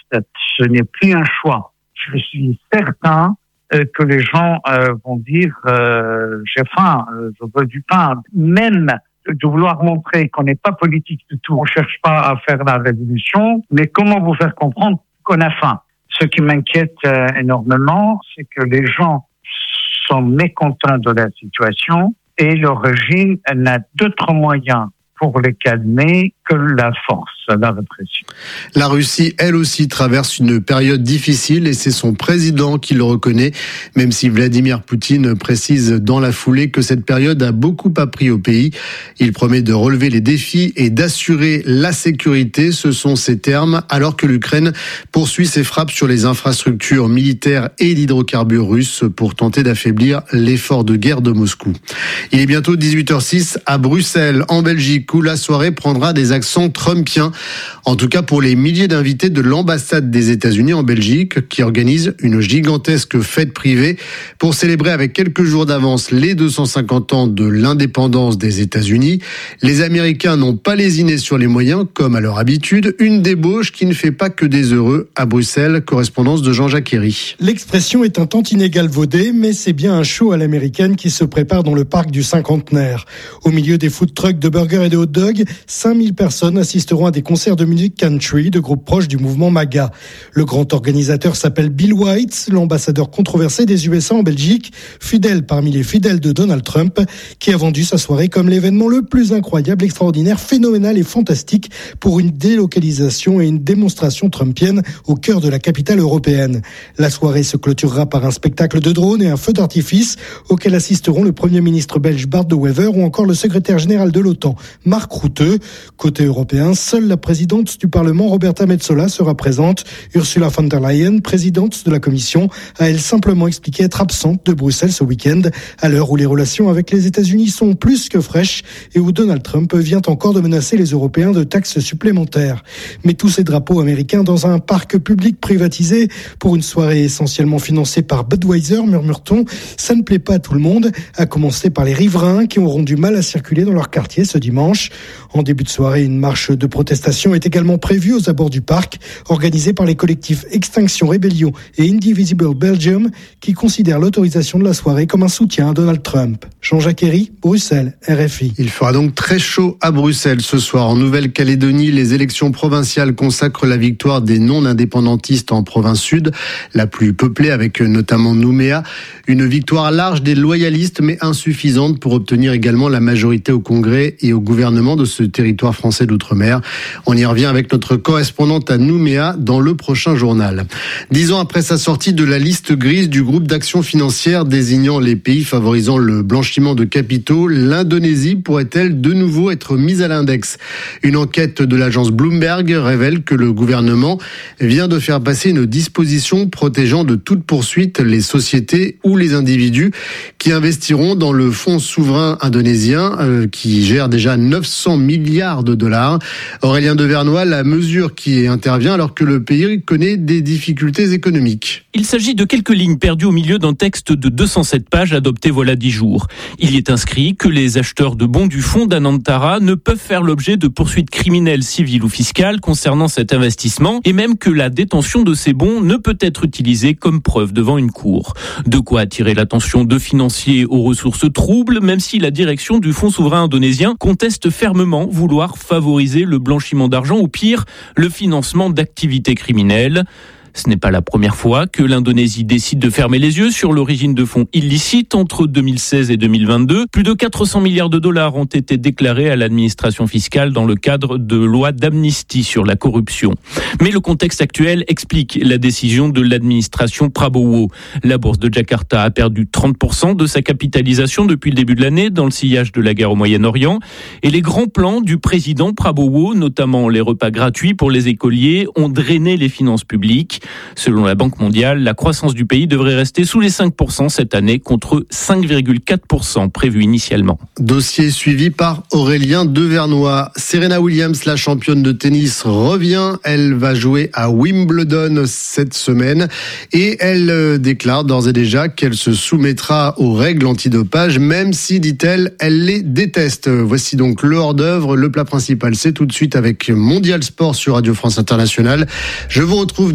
Ce n'est plus un choix. Je suis certain que les gens vont dire j'ai faim, je veux du pain. Même de vouloir montrer qu'on n'est pas politique du tout, on cherche pas à faire la révolution, mais comment vous faire comprendre qu'on a faim? Ce qui m'inquiète énormément, c'est que les gens sont mécontents de la situation et le régime n'a d'autres moyens pour les calmer que la force, la répression. La Russie, elle aussi, traverse une période difficile et c'est son président qui le reconnaît, même si Vladimir Poutine précise dans la foulée que cette période a beaucoup appris au pays. Il promet de relever les défis et d'assurer la sécurité, ce sont ses termes, alors que l'Ukraine poursuit ses frappes sur les infrastructures militaires et l'hydrocarbure russe pour tenter d'affaiblir l'effort de guerre de Moscou. Il est bientôt 18h06 à Bruxelles, en Belgique, où la soirée prendra des accents trumpiens. En tout cas pour les milliers d'invités de l'ambassade des États-Unis en Belgique, qui organise une gigantesque fête privée pour célébrer avec quelques jours d'avance les 250 ans de l'indépendance des États-Unis. Les Américains n'ont pas lésiné sur les moyens, comme à leur habitude. Une débauche qui ne fait pas que des heureux à Bruxelles. Correspondance de Jean-Jacques Herry. L'expression est un tantinet galvaudé, mais c'est bien un show à l'américaine qui se prépare dans le parc du Cinquantenaire. Au milieu des food trucks de burgers et de hot dogs, 5000 personnes assisteront à des concerts de musique country de groupes proches du mouvement MAGA. Le grand organisateur s'appelle Bill White, l'ambassadeur controversé des USA en Belgique, fidèle parmi les fidèles de Donald Trump, qui a vendu sa soirée comme l'événement le plus incroyable, extraordinaire, phénoménal et fantastique pour une délocalisation et une démonstration trumpienne au cœur de la capitale européenne. La soirée se clôturera par un spectacle de drones et un feu d'artifice auquel assisteront le Premier ministre belge Bart De Wever ou encore le secrétaire général de l'OTAN, Mark Rutte. Côté européen, seule la présidente du Parlement, Roberta Metsola, sera présente. Ursula von der Leyen, présidente de la Commission, a elle simplement expliqué être absente de Bruxelles ce week-end, à l'heure où les relations avec les États-Unis sont plus que fraîches et où Donald Trump vient encore de menacer les Européens de taxes supplémentaires. Mais tous ces drapeaux américains dans un parc public privatisé pour une soirée essentiellement financée par Budweiser, murmure-t-on, ça ne plaît pas à tout le monde, à commencer par les riverains qui auront du mal à circuler dans leur quartier ce dimanche. En début de soirée, une marche de protestation est également prévue aux abords du parc, organisée par les collectifs Extinction Rebellion et Indivisible Belgium, qui considèrent l'autorisation de la soirée comme un soutien à Donald Trump. Jean-Jacques Herry, Bruxelles, RFI. Il fera donc très chaud à Bruxelles ce soir. En Nouvelle-Calédonie, les élections provinciales consacrent la victoire des non-indépendantistes en province sud, la plus peuplée avec notamment Nouméa. Une victoire large des loyalistes, mais insuffisante pour obtenir également la majorité au Congrès et au gouvernement de ce territoire français d'outre-mer. On y revient avec notre correspondante à Nouméa dans le prochain journal. 10 ans après sa sortie de la liste grise du groupe d'action financière désignant les pays favorisant le blanchiment de capitaux, l'Indonésie pourrait-elle de nouveau être mise à l'index? Une enquête de l'agence Bloomberg révèle que le gouvernement vient de faire passer une disposition protégeant de toute poursuite les sociétés ou les individus qui investiront dans le fonds souverain indonésien qui gère déjà 900 milliards de dollars. Aurélien Devernois, la mesure qui intervient alors que le pays connaît des difficultés économiques. Il s'agit de quelques lignes perdues au milieu d'un texte de 207 pages adopté voilà 10 jours. Il y est inscrit que les acheteurs de bons du fonds d'Anantara ne peuvent faire l'objet de poursuites criminelles, civiles ou fiscales concernant cet investissement et même que la détention de ces bons ne peut être utilisée comme preuve devant une cour. De quoi attirer l'attention de financiers aux ressources troubles, même si la direction du fonds souverain indonésien conteste fermement vouloir favoriser le blanchiment d'argent ou pire, le financement d'activités criminelles. Ce n'est pas la première fois que l'Indonésie décide de fermer les yeux sur l'origine de fonds illicites entre 2016 et 2022. Plus de 400 milliards de dollars ont été déclarés à l'administration fiscale dans le cadre de lois d'amnistie sur la corruption. Mais le contexte actuel explique la décision de l'administration Prabowo. La bourse de Jakarta a perdu 30% de sa capitalisation depuis le début de l'année dans le sillage de la guerre au Moyen-Orient. Et les grands plans du président Prabowo, notamment les repas gratuits pour les écoliers, ont drainé les finances publiques. Selon la Banque mondiale, la croissance du pays devrait rester sous les 5% cette année contre 5,4% prévu initialement. Dossier suivi par Aurélien Devernois. Serena Williams, la championne de tennis, revient. Elle va jouer à Wimbledon cette semaine et elle déclare d'ores et déjà qu'elle se soumettra aux règles antidopage, même si, dit-elle, elle les déteste. Voici donc le hors-d'œuvre, le plat principal. C'est tout de suite avec Mondial Sport sur Radio France Internationale. Je vous retrouve